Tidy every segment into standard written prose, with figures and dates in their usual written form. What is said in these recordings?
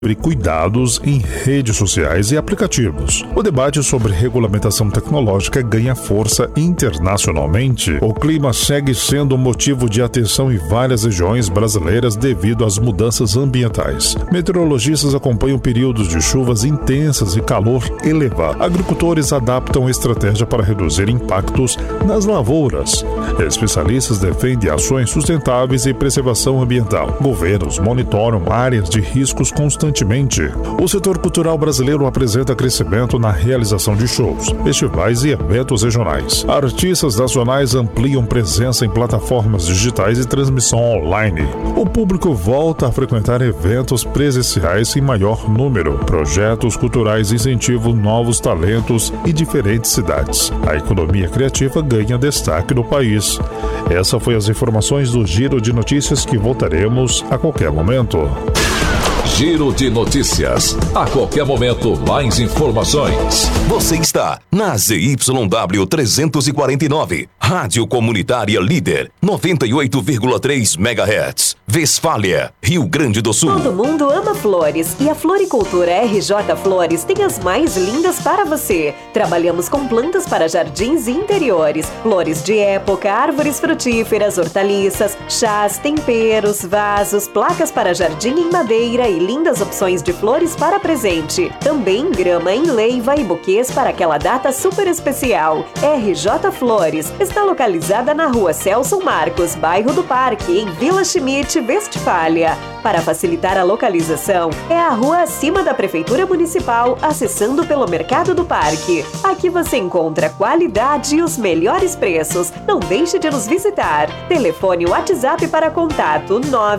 sobre cuidados em redes sociais e aplicativos. O debate sobre regulamentação tecnológica ganha força internacionalmente. O clima segue sendo motivo de atenção em várias regiões brasileiras devido às mudanças ambientais. Meteorologistas acompanham períodos de chuvas intensas e calor elevado. Agricultores adaptam estratégia para reduzir impactos nas lavouras. Especialistas defendem ações sustentáveis e preservação ambiental. Governos monitoram áreas de riscos constantemente. O setor cultural brasileiro apresenta crescimento na realização de shows, festivais e eventos regionais. Artistas nacionais ampliam presença em plataformas digitais e transmissão online. O público volta a frequentar eventos presenciais em maior número. Projetos culturais incentivam novos talentos em diferentes cidades. A economia criativa ganha destaque no país. Essas foram as informações do Giro de Notícias, que voltaremos a qualquer momento. Giro de Notícias. A qualquer momento, mais informações. Você está na ZYW 349, Rádio Comunitária Líder, 98,3 MHz. Westfália, Rio Grande do Sul. Todo mundo ama flores e a Floricultura RJ Flores tem as mais lindas para você. Trabalhamos com plantas para jardins e interiores, flores de época, árvores frutíferas, hortaliças, chás, temperos, vasos, placas para jardim em madeira e lindas opções de flores para presente. Também grama em leiva e buquês para aquela data super especial. RJ Flores está localizada na Rua Celso Marcos, bairro do Parque, em Vila Schmidt, Westfália. Para facilitar a localização, é a rua acima da Prefeitura Municipal, acessando pelo Mercado do Parque. Aqui você encontra qualidade e os melhores preços. Não deixe de nos visitar. Telefone WhatsApp para contato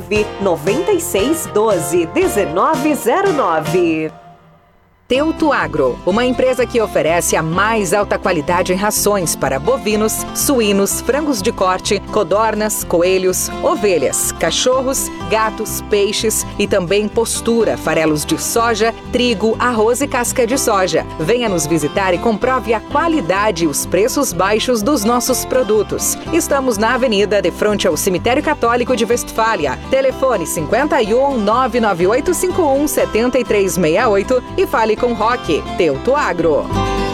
99612-1909. Teuto Agro, uma empresa que oferece a mais alta qualidade em rações para bovinos, suínos, frangos de corte, codornas, coelhos, ovelhas, cachorros, gatos, peixes e também postura, farelos de soja, trigo, arroz e casca de soja. Venha nos visitar e comprove a qualidade e os preços baixos dos nossos produtos. Estamos na avenida de frente ao Cemitério Católico de Westfália. Telefone 51 99851 7368 e fale com Roque. Teuto Agro.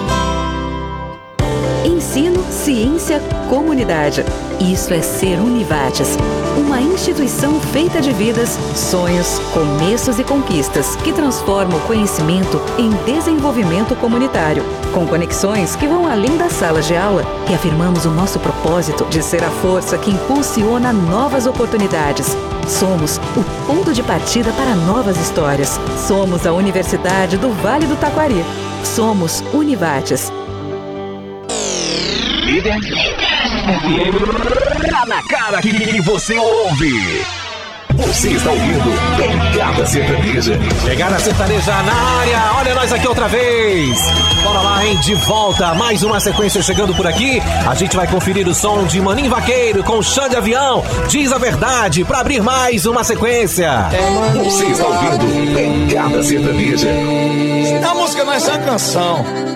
Ensino, ciência, comunidade. Isso é ser Univates, uma instituição feita de vidas, sonhos, começos e conquistas que transforma o conhecimento em desenvolvimento comunitário, com conexões que vão além das salas de aula, e afirmamos o nosso propósito de ser a força que impulsiona novas oportunidades. Somos o ponto de partida para novas histórias. Somos a Universidade do Vale do Taquari. Somos Univates. Líder FM. Tá na cara que você ouve. Você está ouvindo Pegada Sertaneja. Pegada Sertaneja na área. Olha nós aqui outra vez. Bora lá, hein? De volta. Mais uma sequência chegando por aqui. A gente vai conferir o som de Maninho Vaqueiro com Chão de Avião. Diz a verdade para abrir mais uma sequência. Você está ouvindo Pegada Sertaneja. A música não é só canção.